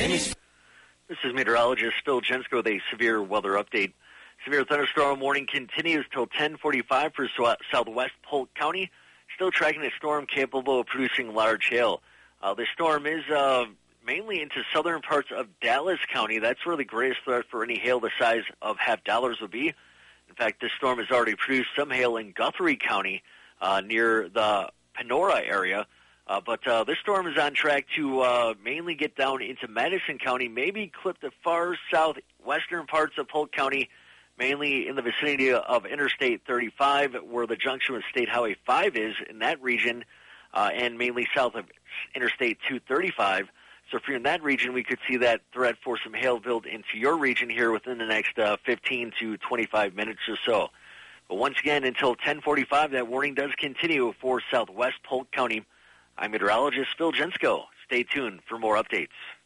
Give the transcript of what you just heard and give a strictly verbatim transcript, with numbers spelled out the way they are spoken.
This is meteorologist Phil Jensko with a severe weather update. Severe thunderstorm warning continues till ten forty-five for southwest Polk County. Still tracking a storm capable of producing large hail. Uh, the storm is uh, mainly into southern parts of Dallas County. That's where the greatest threat for any hail the size of half dollars would be. In fact, this storm has already produced some hail in Guthrie County uh, near the Panora area. Uh, but uh, this storm is on track to uh, mainly get down into Madison County, maybe clip the far southwestern parts of Polk County, mainly in the vicinity of Interstate thirty-five, where the junction with State Highway five is in that region, uh, and mainly south of Interstate two thirty-five. So if you're in that region, we could see that threat for some hail build into your region here within the next uh, fifteen to twenty-five minutes or so. But once again, until ten forty-five, that warning does continue for southwest Polk County. I'm meteorologist Phil Jensko. Stay tuned for more updates.